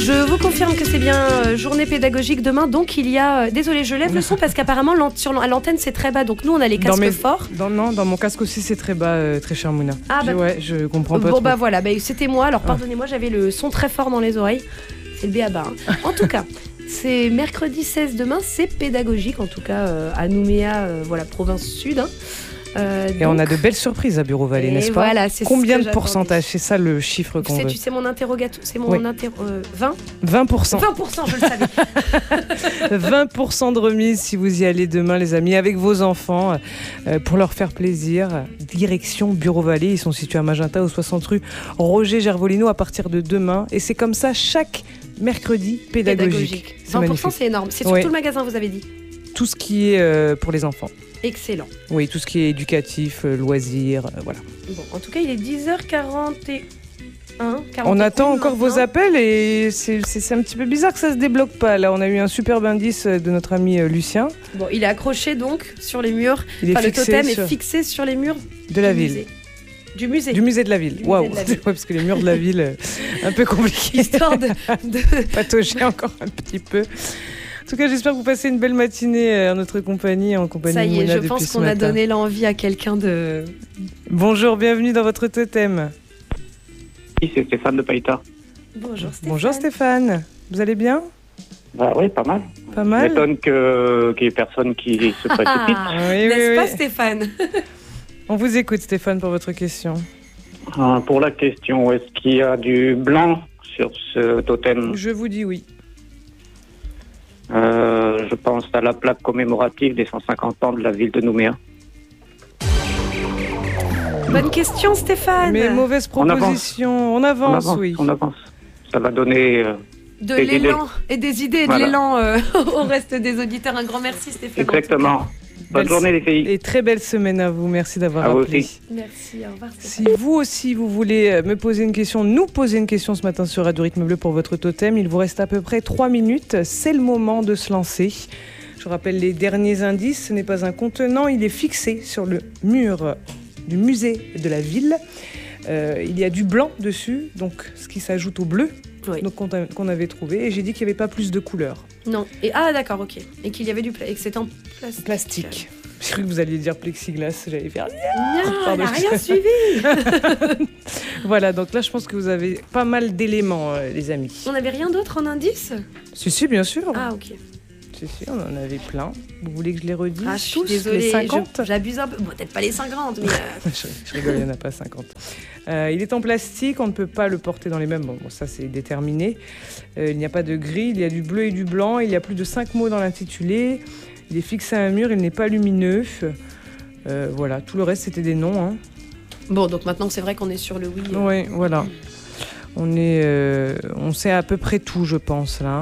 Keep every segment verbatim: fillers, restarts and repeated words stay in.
Je vous confirme que c'est bien euh, journée pédagogique demain, donc il y a... Euh, désolé, je lève le son parce qu'apparemment l'ant- sur, à l'antenne c'est très bas, donc nous on a les casques dans mes, forts. Dans, non, dans mon casque aussi c'est très bas, euh, très cher Mouna. Ah bah, je, ouais, je comprends pas bon trop. bah voilà, bah, c'était moi, alors pardonnez-moi, j'avais le son très fort dans les oreilles. C'est le béaba. Hein. En tout cas, c'est mercredi seize demain, c'est pédagogique, en tout cas euh, à Nouméa, euh, voilà, province sud. Hein. Euh, et donc... on a de belles surprises à Bureau Vallée, n'est-ce pas? Voilà, c'est Combien ce de pourcentage? C'est ça le chiffre qu'on tu sais, veut. Tu sais mon interrogatoire, c'est mon oui. inter... euh, vingt vingt pour cent. vingt pour cent, je le savais. vingt pour cent de remise si vous y allez demain, les amis, avec vos enfants, euh, pour leur faire plaisir. Direction Bureau Vallée, ils sont situés à Magenta, au soixante rue Roger Gervolino, à partir de demain. Et c'est comme ça chaque mercredi pédagogique. pédagogique. vingt pour cent, c'est énorme. C'est sur oui. tout le magasin, vous avez dit? Tout ce qui est euh, pour les enfants. Excellent. Oui, tout ce qui est éducatif, euh, loisirs, euh, voilà. Bon, en tout cas, il est dix heures quarante et un. On attend encore maintenant. Vos appels et c'est, c'est, c'est un petit peu bizarre que ça se débloque pas. Là, on a eu un superbe indice de notre ami euh, Lucien. Bon, il est accroché donc sur les murs. Il est enfin, le totem sur... est fixé sur les murs de la ville. Musée. Du musée. Du musée de la ville. Waouh. Ouais, parce que les murs de la ville, euh, un peu compliqué. Histoire de, de... patauger encore un petit peu. En tout cas, j'espère que vous passez une belle matinée en notre compagnie, en compagnie Ça y est, de Mouna je pense qu'on a donné l'envie à quelqu'un de... Bonjour, bienvenue dans votre totem. Oui, c'est Stéphane de Païta. Bonjour Stéphane. Bonjour Stéphane, vous allez bien? Bah oui, pas mal. Pas mal. Ça m'étonne que, qu'il y ait personne qui se précipite. Ah, oui, n'est-ce oui, pas oui. Stéphane? On vous écoute Stéphane pour votre question. Ah, pour la question, est-ce qu'il y a du blanc sur ce totem? Je vous dis oui. Euh, je pense à la plaque commémorative des cent cinquante ans de la ville de Nouméa. Bonne question Stéphane. Mais mauvaise proposition. On avance, on avance, on avance oui. On avance. Ça va donner... Euh, de l'élan idées. Et des idées et voilà. De l'élan euh, au reste des auditeurs. Un grand merci Stéphane. Exactement. Bonne belle journée les filles. Et très belle semaine à vous. Merci d'avoir à appelé. Vous aussi. Merci, au revoir. Si vous aussi vous voulez me poser une question, nous poser une question ce matin sur Radio Rythme Bleu pour votre totem, il vous reste à peu près trois minutes. C'est le moment de se lancer. Je rappelle les derniers indices. Ce n'est pas un contenant, il est fixé sur le mur du musée de la ville. Euh, il y a du blanc dessus, donc ce qui s'ajoute au bleu. Oui. Donc qu'on, qu'on avait trouvé, et j'ai dit qu'il n'y avait pas plus de couleurs. Non. Et ah d'accord, ok. Et qu'il y avait du pla- et que c'était en plastique. Plastique. J'ai cru que vous alliez dire plexiglas. J'allais faire. Non, on n'a rien suivi. Voilà, donc là je pense que vous avez pas mal d'éléments, euh, les amis. On n'avait rien d'autre en indice? Si si, bien sûr. Ah ok. Si si, on en avait plein. Vous voulez que je les redise? Ah, je suis tous désolée, les cinquante je, j'abuse un peu. Bon, peut-être pas les cinquante, mais. Euh... je, je rigole, il n'y en a pas cinquante. Euh, il est en plastique, on ne peut pas le porter dans les mêmes. Bon, bon ça c'est déterminé. Euh, il n'y a pas de gris, il y a du bleu et du blanc. Il y a plus de cinq mots dans l'intitulé. Il est fixé à un mur, il n'est pas lumineux. Euh, voilà, tout le reste c'était des noms. Hein. Bon, donc maintenant c'est vrai qu'on est sur le oui. Euh... Oui, voilà. On est, euh, on sait à peu près tout, je pense là.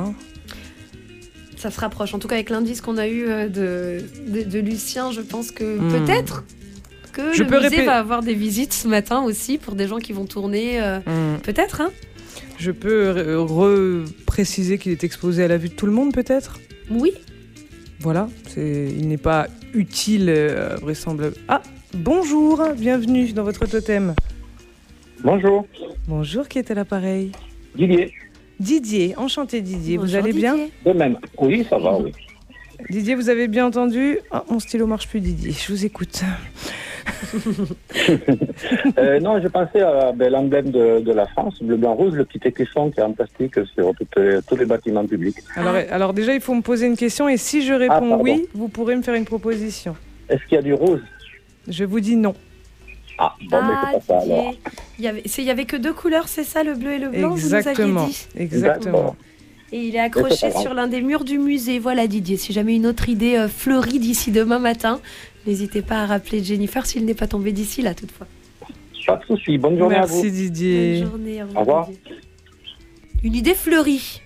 Ça se rapproche. En tout cas, avec l'indice qu'on a eu de, de, de Lucien, je pense que mmh. peut-être que je le musée répé- va avoir des visites ce matin aussi pour des gens qui vont tourner. Euh, mmh. Peut-être, hein? Je peux repréciser qu'il est exposé à la vue de tout le monde, peut-être? Oui. Voilà. C'est, il n'est pas utile, euh, vraisemblable. Ah, bonjour, bienvenue dans votre totem. Bonjour. Bonjour, qui est à l'appareil? Didier. Didier, enchanté Didier, Bonjour, vous allez Didier. bien? De même, oui, ça va, oui. Didier, vous avez bien entendu? Ah, mon stylo marche plus, Didier, je vous écoute. euh, non, je pensais à ben, l'emblème de, de la France, bleu, blanc, rouge, le petit écusson qui est en plastique sur toutes les, tous les bâtiments publics. Alors, ah. alors déjà, il faut me poser une question et si je réponds ah, oui, vous pourrez me faire une proposition. Est-ce qu'il y a du rouge? Je vous dis non. Ah, bon, ah, mais c'est pas ça alors. Il y avait, c'est, il y avait que deux couleurs, c'est ça, le bleu et le blanc? Exactement, vous nous aviez dit. Exactement. Et il est accroché sur l'un des murs du musée. Voilà Didier, si jamais une autre idée euh, fleurit d'ici demain matin, n'hésitez pas à rappeler Jennifer s'il n'est pas tombé d'ici là toutefois. Pas de souci, bonne journée Merci à vous. Merci Didier. Bonne journée, au revoir. Au revoir. Une idée fleurie.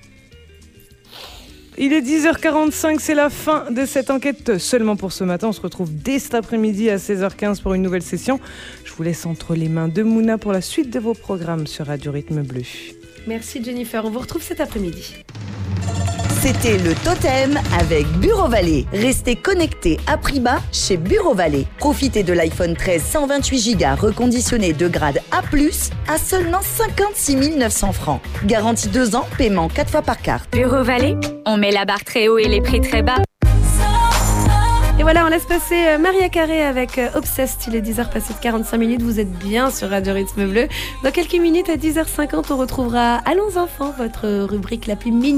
Il est dix heures quarante-cinq, c'est la fin de cette enquête seulement pour ce matin. On se retrouve dès cet après-midi à seize heures quinze pour une nouvelle session. Je vous laisse entre les mains de Mouna pour la suite de vos programmes sur Radio Rythme Bleu. Merci Jennifer, on vous retrouve cet après-midi. C'était le Totem avec Bureau Vallée. Restez connectés à prix bas chez Bureau Vallée. Profitez de l'iPhone treize cent vingt-huit giga reconditionné de grade A plus, à seulement cinquante-six mille neuf cents francs. Garantie deux ans, paiement quatre fois par carte. Bureau Vallée, on met la barre très haut et les prix très bas. Et voilà, on laisse passer Maria Carré avec Obsessed. Il est dix heures passées de quarante-cinq minutes. Vous êtes bien sur Radio Rythme Bleu. Dans quelques minutes, à dix heures cinquante, on retrouvera Allons enfants, votre rubrique la plus mignonne.